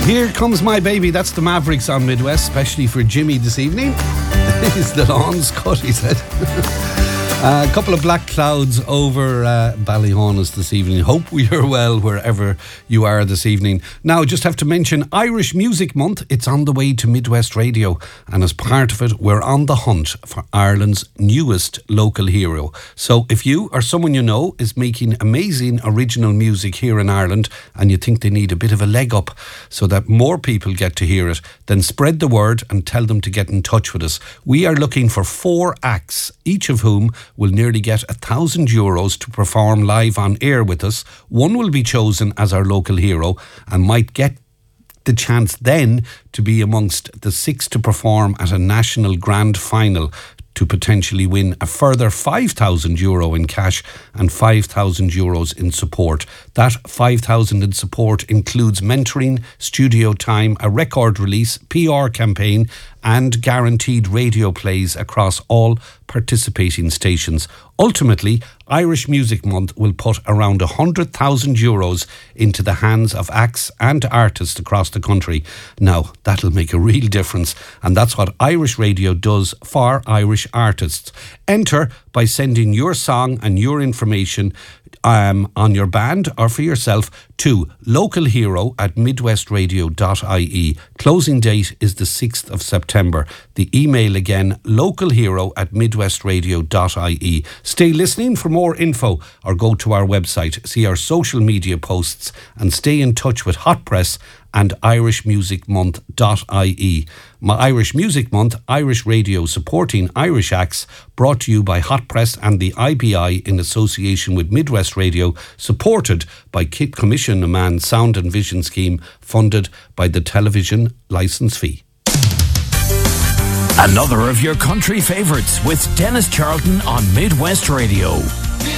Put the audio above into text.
Here Comes My Baby. That's the Mavericks on Midwest, especially for Jimmy this evening. Is the lawn's cut, he said. A couple of black clouds over Ballyhaunis this evening. Hope we are well wherever you are this evening. Now, just have to mention Irish Music Month. It's on the way to Midwest Radio, and as part of it, we're on the hunt for Ireland's newest local hero. So if you or someone you know is making amazing original music here in Ireland and you think they need a bit of a leg up so that more people get to hear it, then spread the word and tell them to get in touch with us. We are looking for 4 acts, each of whom will nearly get €1,000 to perform live on air with us. One will be chosen as our local hero and might get the chance then to be amongst the 6 to perform at a national grand final to potentially win a further €5,000 in cash and €5,000 in support. That €5,000 in support includes mentoring, studio time, a record release, PR campaign and guaranteed radio plays across all participating stations. Ultimately, Irish Music Month will put around €100,000 into the hands of acts and artists across the country. Now, that'll make a real difference, and that's what Irish Radio does for Irish artists. Enter by sending your song and your information on your band or for yourself to localhero@midwestradio.ie. Closing date is the 6th of September. The email again, localhero@midwestradio.ie. Stay listening for more info or go to our website, see our social media posts and stay in touch with Hot Press and irishmusicmonth.ie. My Irish Music Month, Irish Radio supporting Irish acts, brought to you by Hot Press and the IBI in association with Midwest Radio, supported by Kit Commission a Man Sound and Vision Scheme, funded by the television licence fee. Another of your country favourites with Dennis Charlton on Midwest Radio.